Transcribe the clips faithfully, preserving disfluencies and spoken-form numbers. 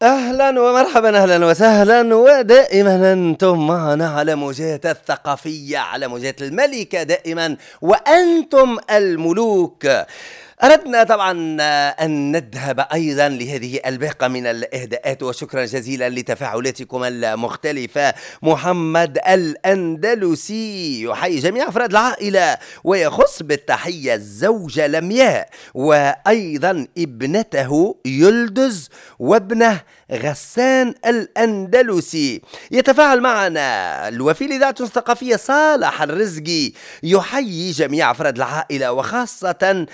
أهلا ومرحبا، أهلا وسهلا، ودائما أنتم معنا على موجات الثقافية، على موجات الملكة دائما، وأنتم الملوك. أردنا طبعا أن نذهب أيضا لهذه الباقة من الإهداءات، وشكرا جزيلا لتفاعلاتكم المختلفة. محمد الأندلسي يحيي جميع أفراد العائلة، ويخص بالتحية الزوجة لمياء، وأيضا ابنته يلدز، وابنه غسان الأندلسي. يتفاعل معنا الوفي الإذاعة الثقافية صالح الرزقي، يحيي جميع أفراد العائلة، وخاصة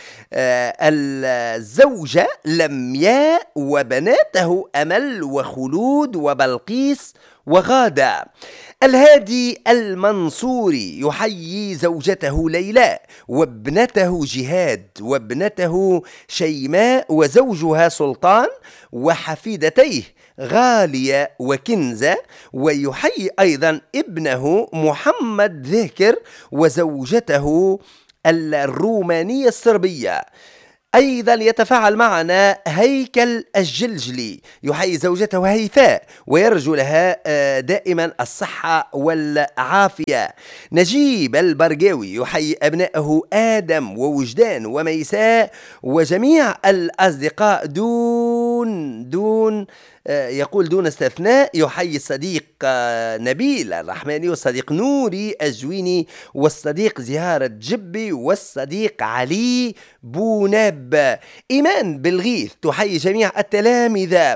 الزوجة لمياء وبناته أمل وخلود وبلقيس وغادة. الهادي المنصوري يحيي زوجته ليلى، وابنته جهاد، وابنته شيماء، وزوجها سلطان، وحفيدتيه غالية وكنزة. ويحيي أيضا ابنه محمد ذاكر، وزوجته الرومانية الصربية. أيضا يتفاعل معنا هيكل الجلجلي، يحيي زوجته هيفاء، ويرجو لها دائما الصحة والعافية. نجيب البرقاوي يحيي أبنائه آدم ووجدان وميساء، وجميع الأصدقاء دون دون يقول دون استثناء. يحيي الصديق نبيل الرحماني، والصديق نوري الجويني، والصديق زهارة جبي، والصديق علي بوناب. إيمان بالغيث تحيي جميع التلامذة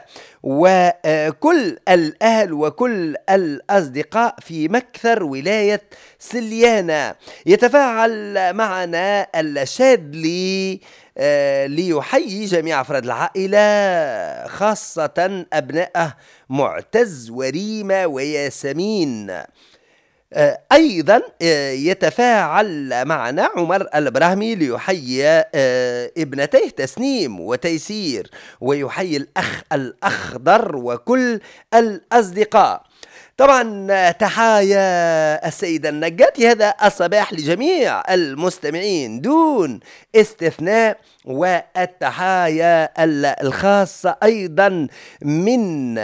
وكل الأهل وكل الأصدقاء في مكثر ولاية سليانة. يتفاعل معنا الشادلي آه ليحيي جميع أفراد العائلة، خاصة أبنائه معتز وريمة وياسمين. آه أيضا آه يتفاعل معنا عمر البراهمي ليحيي آه ابنتيه تسنيم وتيسير، ويحيي الأخ الأخضر وكل الأصدقاء. طبعا تحايا السيدة النجاتي هذا الصباح لجميع المستمعين دون استثناء، والتحايا الخاصة أيضا من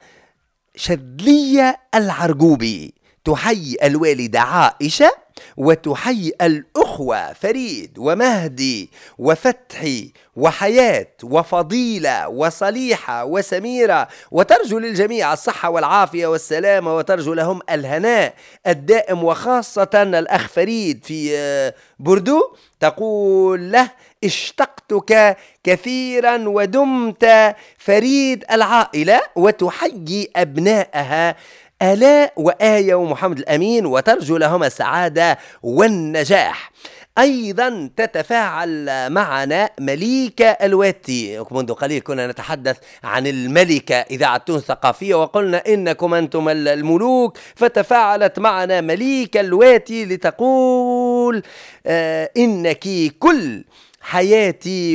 شذلية العرقوبي، تحيي الوالدة عائشة، وتحيي الأخوة فريد ومهدي وفتحي وحياة وفضيلة وصليحة وسميرة، وترجو للجميع الصحة والعافية والسلامة، وترجو لهم الهناء الدائم، وخاصة الأخ فريد في بوردو، تقول له اشتقتك كثيرا ودمت فريد العائلة. وتحيي أبنائها آلاء وآية ومحمد الأمين، وترجو لهم السعادة والنجاح. أيضا تتفاعل معنا مليكة الواتي. منذ قليل كنا نتحدث عن الملكة إذاعة تونس الثقافية، وقلنا إنكم أنتم الملوك، فتفاعلت معنا مليكة الواتي لتقول آه إنك كل حياتي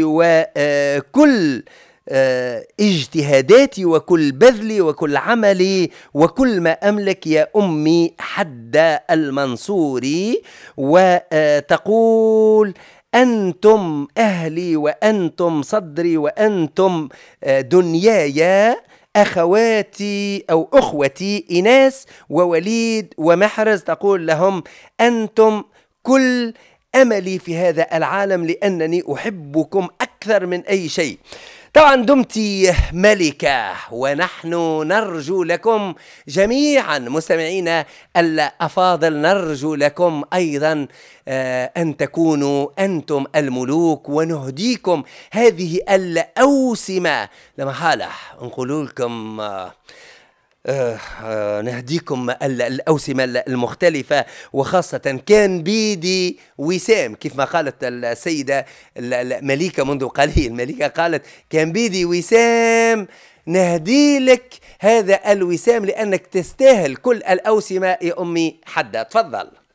وكل آه اجتهاداتي وكل بذلي وكل عملي وكل ما أملك يا أمي حد المنصوري. وتقول أنتم أهلي وأنتم صدري وأنتم دنياي، أخواتي أو أخوتي إناس ووليد ومحرز، تقول لهم أنتم كل أملي في هذا العالم، لأنني أحبكم أكثر من أي شيء. طبعا دمت ملكة، ونحن نرجو لكم جميعا مستمعينا الأفاضل، نرجو لكم أيضا أن تكونوا أنتم الملوك، ونهديكم هذه الأوسمة. لما حالة نقول لكم آه آه نهديكم الأوسمة المختلفة، وخاصة كان بيدي وسام، كيف ما قالت السيدة الملكة منذ قليل. الملكة قالت كان بيدي وسام، نهدي لك هذا الوسام لأنك تستاهل كل الأوسمة يا أمي حدة. تفضل.